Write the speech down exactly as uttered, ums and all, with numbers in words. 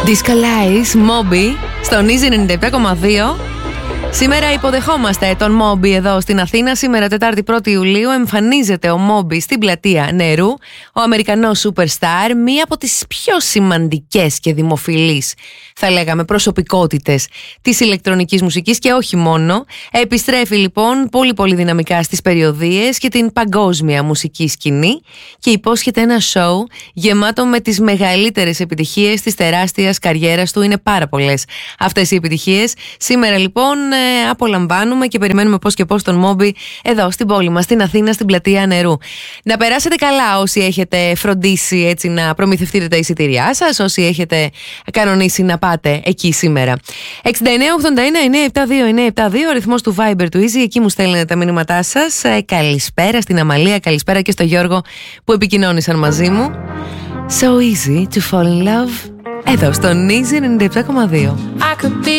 Disco Lies, Moby, στον Easy ενενήντα επτά κόμμα δύο. Σήμερα υποδεχόμαστε τον Moby εδώ στην Αθήνα. Σήμερα Τετάρτη πρώτη Ιουλίου εμφανίζεται ο Moby στην πλατεία Νερού. Ο Αμερικανός superstar, μία από τις πιο σημαντικές και δημοφιλείς, θα λέγαμε, προσωπικότητες της ηλεκτρονικής μουσικής και όχι μόνο. Επιστρέφει λοιπόν πολύ πολύ δυναμικά στις περιοδίες και την παγκόσμια μουσική σκηνή και υπόσχεται ένα show γεμάτο με τις μεγαλύτερες επιτυχίες της τεράστιας καριέρας του. Είναι πάρα πολλές αυτές οι επιτυχίες. Σήμερα λοιπόν απολαμβάνουμε και περιμένουμε πώς και πώς τον Moby εδώ στην πόλη μας, στην Αθήνα, στην πλατεία Νερού. Να περάσετε καλά όσοι έχετε φροντίσει έτσι να προμηθευτείτε τα εισιτήριά σας, όσοι έχετε κανονίσει να πάτε εκεί σήμερα. εξήντα εννέα ογδόντα ένα εννιακόσια εβδομήντα δύο εννιακόσια εβδομήντα δύο, ο αριθμός του Viber του Easy, εκεί μου στέλνετε τα μηνύματά σας. Καλησπέρα στην Αμαλία, καλησπέρα και στο Γιώργο που επικοινώνησαν μαζί μου. So easy to fall in love, εδώ στον Easy ενενήντα επτά κόμμα δύο.